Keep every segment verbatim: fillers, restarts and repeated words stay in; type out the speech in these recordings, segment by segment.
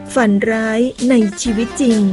ฝันร้ายในชีวิตจริง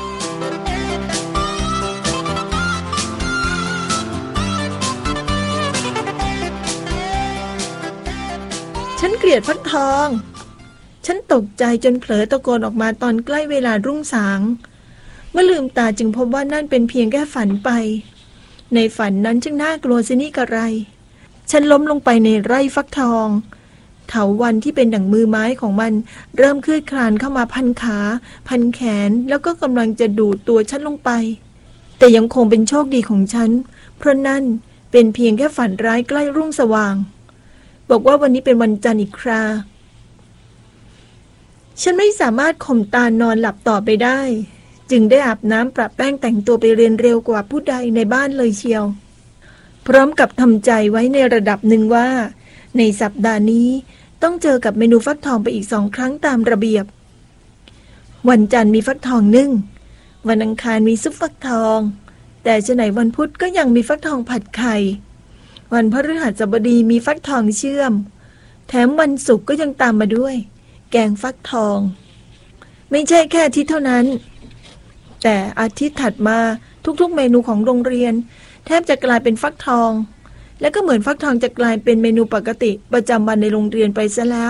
ฉันเกลียดฟักทองฉันตกใจจนเผลอตะโกนออกมาตอนใกล้เวลารุ่งสางเมื่อลืมตาจึงพบว่านั่นเป็นเพียงแค่ฝันไปในฝันนั้นช่างน่ากลัวเสียนี่กระไรฉันล้มลงไปในไร่ฟักทองเถาวัลย์ที่เป็นดั่งมือไม้ของมันเริ่มคลืดคลานเข้ามาพันขาพันแขนแล้วก็กำลังจะดูดตัวฉันลงไปแต่ยังคงเป็นโชคดีของฉันเพราะนั่นเป็นเพียงแค่ฝันร้ายใกล้รุ่งสว่างบอกว่าวันนี้เป็นวันจันทร์อีกคราฉันไม่สามารถข่มตานอนหลับต่อไปได้จึงได้อาบน้ำประแป้งแต่งตัวไปเรียนเร็วกว่าผู้ใดในบ้านเลยเชียวพร้อมกับทำใจไว้ในระดับหนึ่งว่าในสัปดาห์นี้ต้องเจอกับเมนูฟักทองไปอีกสองครั้งตามระเบียบวันจันทร์มีฟักทองนึ่งวันอังคารมีซุปฟักทองแต่ฉะไหนวันพุธก็ยังมีฟักทองผัดไข่วันพฤหัสบดีมีฟักทองเชื่อมแถมวันศุกร์ก็ยังตามมาด้วยแกงฟักทองไม่ใช่แค่อาทิตย์เท่านั้นแต่อาทิตย์ถัดมาทุกๆเมนูของโรงเรียนแทบจะกลายเป็นฟักทองและก็เหมือนฟักทองจะกลายเป็นเมนูปกติประจำวันในโรงเรียนไปซะแล้ว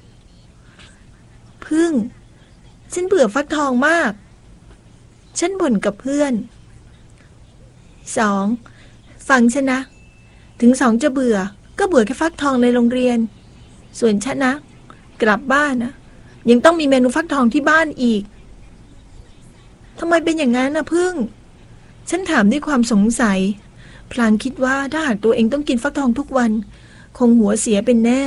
พึ่งฉันเบื่อฟักทองมากฉันบ่นกับเพื่อนสองฟังฉันนะถึงสองจะเบื่อก็เบื่อแค่ฟักทองในโรงเรียนส่วนฉันนะกลับบ้านนะยังต้องมีเมนูฟักทองที่บ้านอีกทำไมเป็นอย่างนั้นนะพึ่งฉันถามด้วยความสงสัยพลางคิดว่าถ้าหากตัวเองต้องกินฟักทองทุกวันคงหัวเสียเป็นแน่